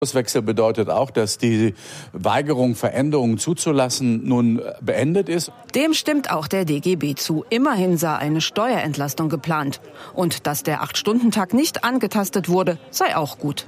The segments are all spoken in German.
Kurswechsel bedeutet auch, dass die Weigerung, Veränderungen zuzulassen, nun beendet ist. Dem stimmt auch der DGB zu. Immerhin sei eine Steuerentlastung geplant. Und dass der 8-Stunden-Tag nicht angetastet wurde, sei auch gut.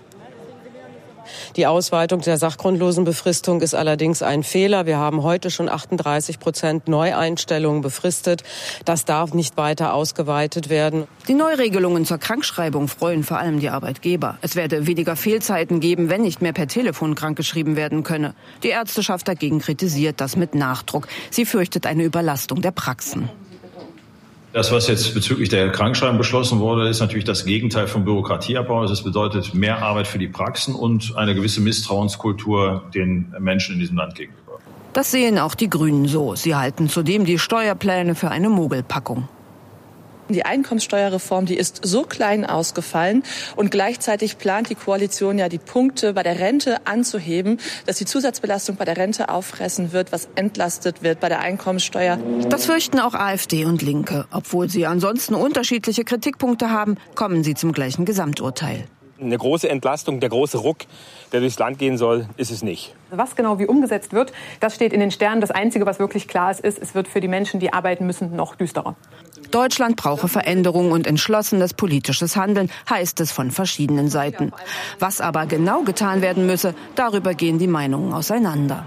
Die Ausweitung der Sachgrundlosenbefristung ist allerdings ein Fehler. Wir haben heute schon 38% Neueinstellungen befristet. Das darf nicht weiter ausgeweitet werden. Die Neuregelungen zur Krankschreibung freuen vor allem die Arbeitgeber. Es werde weniger Fehlzeiten geben, wenn nicht mehr per Telefon krankgeschrieben werden könne. Die Ärzteschaft dagegen kritisiert das mit Nachdruck. Sie fürchtet eine Überlastung der Praxen. Das, was jetzt bezüglich der Krankschreibung beschlossen wurde, ist natürlich das Gegenteil von Bürokratieabbau. Das bedeutet mehr Arbeit für die Praxen und eine gewisse Misstrauenskultur den Menschen in diesem Land gegenüber. Das sehen auch die Grünen so. Sie halten zudem die Steuerpläne für eine Mogelpackung. Die Einkommenssteuerreform, die ist so klein ausgefallen und gleichzeitig plant die Koalition ja die Punkte bei der Rente anzuheben, dass die Zusatzbelastung bei der Rente auffressen wird, was entlastet wird bei der Einkommenssteuer. Das fürchten auch AfD und Linke. Obwohl sie ansonsten unterschiedliche Kritikpunkte haben, kommen sie zum gleichen Gesamturteil. Eine große Entlastung, der große Ruck, der durchs Land gehen soll, ist es nicht. Was genau wie umgesetzt wird, das steht in den Sternen. Das Einzige, was wirklich klar ist, es wird für die Menschen, die arbeiten müssen, noch düsterer. Deutschland brauche Veränderung und entschlossenes politisches Handeln, heißt es von verschiedenen Seiten. Was aber genau getan werden müsse, darüber gehen die Meinungen auseinander.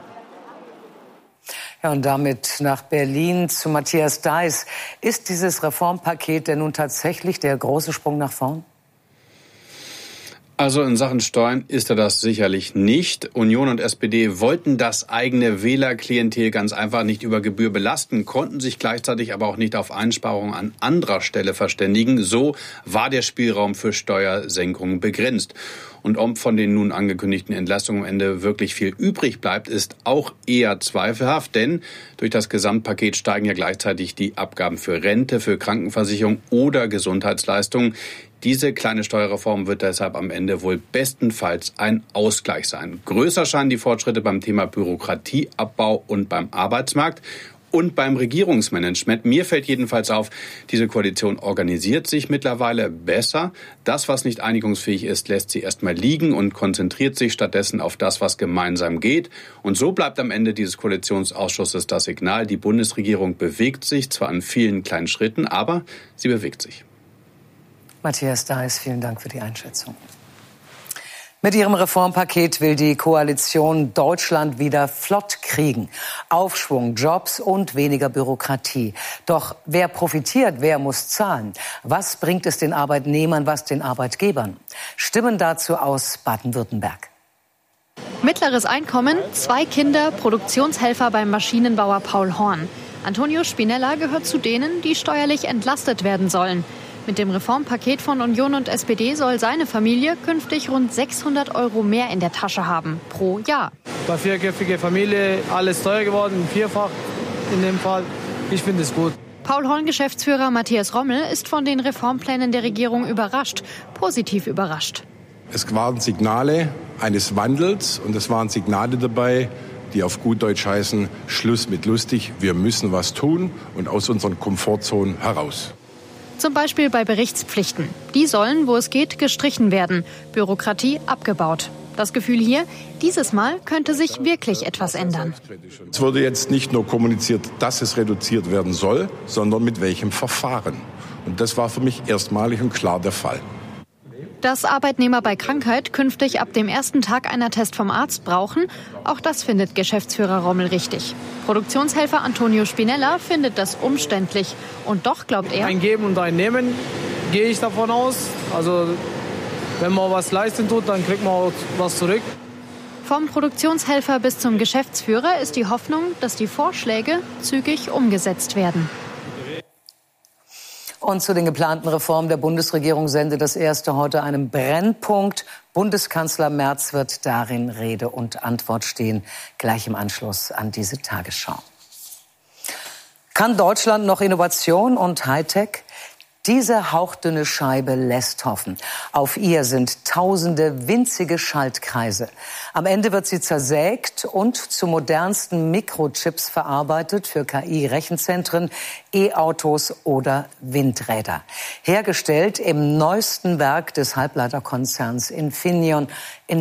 Ja, und damit nach Berlin zu Matthias Deiß. Ist dieses Reformpaket denn nun tatsächlich der große Sprung nach vorn? Also in Sachen Steuern ist er das sicherlich nicht. Union und SPD wollten das eigene Wählerklientel ganz einfach nicht über Gebühr belasten, konnten sich gleichzeitig aber auch nicht auf Einsparungen an anderer Stelle verständigen. So war der Spielraum für Steuersenkungen begrenzt. Und ob von den nun angekündigten Entlastungen am Ende wirklich viel übrig bleibt, ist auch eher zweifelhaft. Denn durch das Gesamtpaket steigen ja gleichzeitig die Abgaben für Rente, für Krankenversicherung oder Gesundheitsleistungen. Diese kleine Steuerreform wird deshalb am Ende wohl bestenfalls ein Ausgleich sein. Größer scheinen die Fortschritte beim Thema Bürokratieabbau und beim Arbeitsmarkt und beim Regierungsmanagement. Mir fällt jedenfalls auf, diese Koalition organisiert sich mittlerweile besser. Das, was nicht einigungsfähig ist, lässt sie erstmal liegen und konzentriert sich stattdessen auf das, was gemeinsam geht. Und so bleibt am Ende dieses Koalitionsausschusses das Signal, die Bundesregierung bewegt sich, zwar an vielen kleinen Schritten, aber sie bewegt sich. Matthias Deiß, vielen Dank für die Einschätzung. Mit ihrem Reformpaket will die Koalition Deutschland wieder flott kriegen. Aufschwung, Jobs und weniger Bürokratie. Doch wer profitiert, wer muss zahlen? Was bringt es den Arbeitnehmern, was den Arbeitgebern? Stimmen dazu aus Baden-Württemberg. Mittleres Einkommen, 2 Kinder, Produktionshelfer beim Maschinenbauer Paul Horn. Antonio Spinella gehört zu denen, die steuerlich entlastet werden sollen. Mit dem Reformpaket von Union und SPD soll seine Familie künftig rund 600 € mehr in der Tasche haben pro Jahr. Bei vierköpfiger Familie alles teuer geworden, vierfach in dem Fall. Ich finde es gut. Paul Horn-Geschäftsführer Matthias Rommel ist von den Reformplänen der Regierung überrascht, positiv überrascht. Es waren Signale eines Wandels und es waren Signale dabei, die auf gut Deutsch heißen, Schluss mit lustig, wir müssen was tun und aus unseren Komfortzonen heraus. Zum Beispiel bei Berichtspflichten. Die sollen, wo es geht, gestrichen werden. Bürokratie abgebaut. Das Gefühl hier, dieses Mal könnte sich wirklich etwas ändern. Es wurde jetzt nicht nur kommuniziert, dass es reduziert werden soll, sondern mit welchem Verfahren. Und das war für mich erstmalig und klar der Fall. Dass Arbeitnehmer bei Krankheit künftig ab dem ersten Tag einen Attest vom Arzt brauchen, auch das findet Geschäftsführer Rommel richtig. Produktionshelfer Antonio Spinella findet das umständlich. Und doch glaubt er: Ein Geben und ein Nehmen, gehe ich davon aus. Also wenn man was leisten tut, dann kriegt man auch was zurück. Vom Produktionshelfer bis zum Geschäftsführer ist die Hoffnung, dass die Vorschläge zügig umgesetzt werden. Und zu den geplanten Reformen der Bundesregierung sendet das Erste heute einen Brennpunkt. Bundeskanzler Merz wird darin Rede und Antwort stehen, gleich im Anschluss an diese Tagesschau. Kann Deutschland noch Innovation und Hightech? Diese hauchdünne Scheibe lässt hoffen. Auf ihr sind tausende winzige Schaltkreise. Am Ende wird sie zersägt und zu modernsten Mikrochips verarbeitet für KI-Rechenzentren, E-Autos oder Windräder. Hergestellt im neuesten Werk des Halbleiterkonzerns Infineon in